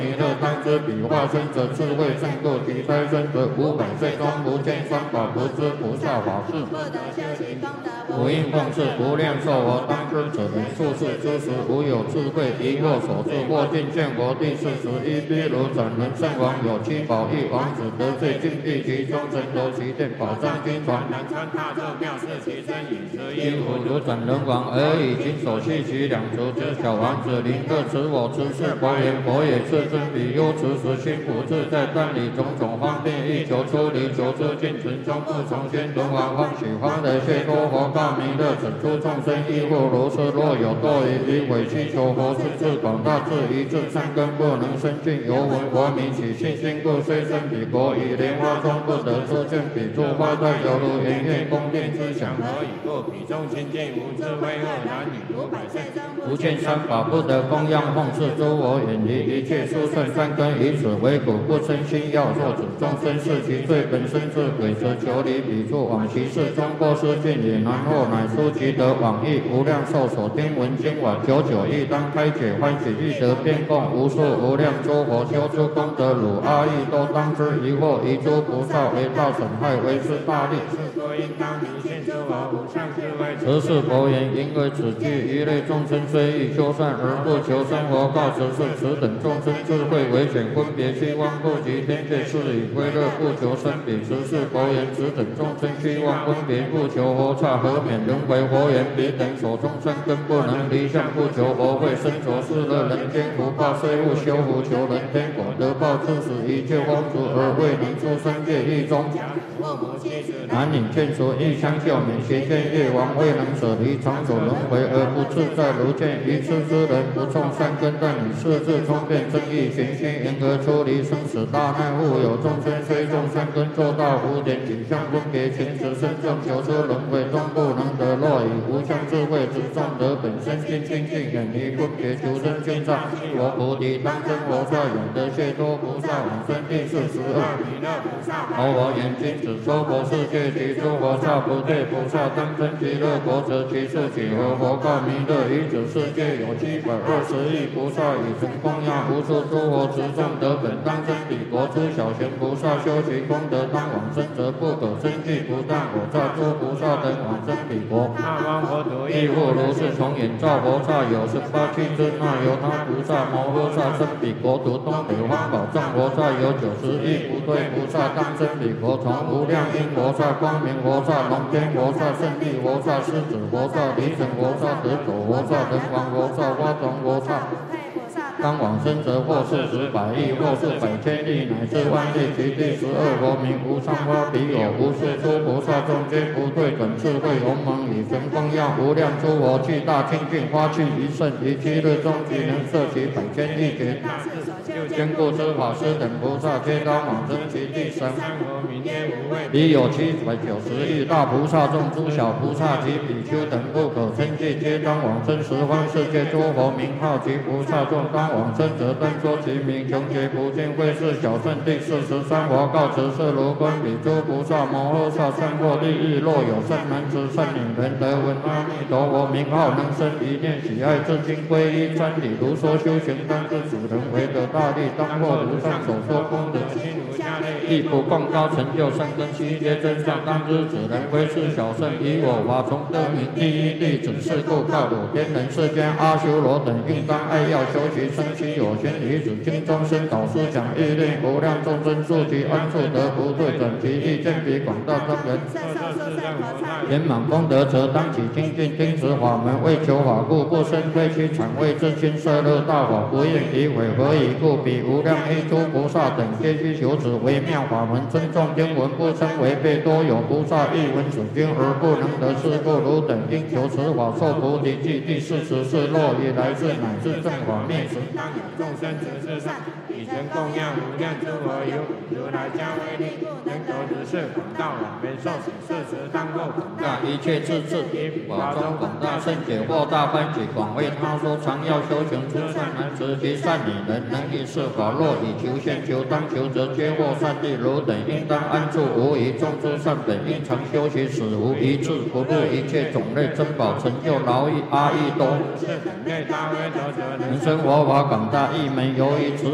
弥勒当知彼化身者智慧胜过其胎生者500岁中不见三宝不知菩萨法事。无应奉事无量寿佛当知者人处世之时无有智慧疑惑所致或尽见佛第41毗卢斩人圣王有七宝一王子得罪禁闭其中神罗其殿宝藏经传南川大咒妙是其身饮食衣服如斩人王而已经手系其两足之小王子临客持我持是佛言佛也是真比丘持时心不自在但以种种方便欲求出离求知尽存中不从先轮王欢喜欢的谢脱佛告弥勒整诸众生亦复如是若有多疑委屈求佛是智广大智一智善根不能生尽犹闻佛名起信心故虽生彼国以莲花中不得出见彼诸花在犹如圆月宫殿之祥何以故彼中清净无智慧恶男女500岁不见三法不得供养奉事诸佛远离一切殊胜善根以此为苦不生心要作主众生是其罪本身是鬼则求离彼处往其事中过失见也然后乃书即得往诣无量寿所听闻经晚久久亦当开解欢喜欲得遍供无数无量诸佛修诸功德汝阿逸多当知疑惑一诸菩萨为道损害为是大利是佛应当明现诸佛无上智慧此是佛言因为此句一类众生虽欲修善而不求生活告此是此等众生智慧为显分别虚妄不及天界是以归乐不求生彼此是佛言此等众生虚妄分别不求佛刹何免轮回佛言彼等所中生根不能离相不求佛慧身着是乐人间福报虽勿修福求人天果得报致使一切风俗而未能出生界狱中男女眷属亦相救免邪见业王未能舍离长久轮回而不自在如见愚痴之人不种善根但以世智聪辩正义循心严格出离生死大难复有众生虽种善根做到无点景象分别前持身正求出轮回终不能得若以无相智慧之众得本身心清净远离分别求生经上我菩提当真佛刹永得解脱菩萨往生第42弥勒菩萨佛言君子说佛世界其诸佛刹不对菩萨当真极乐国者其数几何佛告弥勒于此世界有720亿菩萨以成供养无数诸佛持众得本当真彼国诸小贤菩萨修其功德当往生则不可生计不但我刹诸菩萨等往生彼国那方佛土亦复如是从眼照佛刹有18气之那由他菩萨摩诃萨生彼国土东北方宝藏佛刹有90亿不对菩萨当生彼国从无量因佛刹光明佛刹龙天佛刹胜利佛刹狮子佛刹离尘佛刹得走佛刹人王佛刹花种佛刹当往生者或是10百亿或是百千亿乃至万亿其第12佛名无上花彼有无数诸菩萨众皆不对等智慧鸿蒙以神供养无量诸佛具大清净花趣一甚于7日中即能摄其百千亿劫坚固之法师等菩萨皆当往生其第13佛名曰无畏彼有790亿大菩萨众诸小菩萨及比丘等不可称计皆当往生十方世界诸佛名号及菩萨众当往生者单说其名穷劫不尽会是小圣第43佛告辞是如观彼诸菩萨摩诃萨善获利益若有善男子善女人得闻阿弥陀佛名号能生一念喜爱至今皈依瞻礼如说修行当知主人为得大利当获如上所说功德心如下类亦不共高成就善根悉皆真相当知主人为是小圣以我法从得名第一弟子是故告我天人世间阿修罗等应当爱要修习生其有先于子经中生导师讲欲令无量众生速其安处得不对转其意见比广大众人圆满功德则当起精进听持法门为求法故不生推其产为自心摄乐大法不应以毁何以故彼无量一诸菩萨等皆须求此微妙法门尊重经文不称违背多有菩萨欲闻此经而不能得是故汝等应求此法受菩提记第44若以来世乃至正法灭时当有众生此世上以神供养无量诸佛有如来加威力能得如是广大往圆寿死世时当过广大一切智智以法中广大圣解或大欢喜广为他说常要修行诸善男子及善女人能以是法若以求现求当求则皆获善利汝等应当安住无疑众诸善本应常修习死无一致不入一切种类珍宝成就劳役阿逸多是等类大威德者能生佛法广大一门由于此